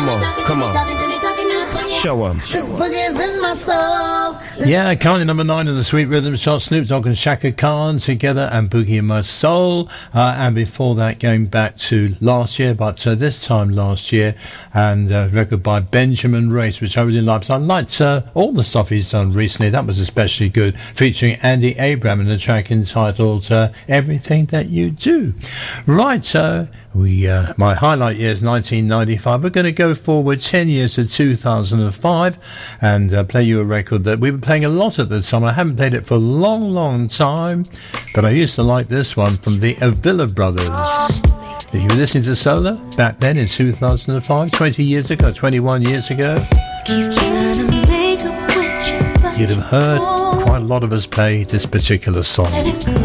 Come on. Show 'em. This boogie's in my soul. Yeah, currently number 9 in the Sweet Rhythm chart. Snoop Dogg and Shaka Khan together, and Boogie in My Soul. And before that, going back to last year, but this time last year, and a record by Benjamin Race, which I really liked. So I liked all the stuff he's done recently. That was especially good, featuring Andy Abraham in a track entitled Everything That You Do. Right, so my highlight year is 1995. We're going to go forward 10 years to 2005 and play you a record that we were playing a lot at the time. I haven't played it for a long time, but I used to like this one from the Avila Brothers. If you were listening to Solar back then in 2005, 20 years ago, 21 years ago, you'd have heard quite a lot of us play this particular song.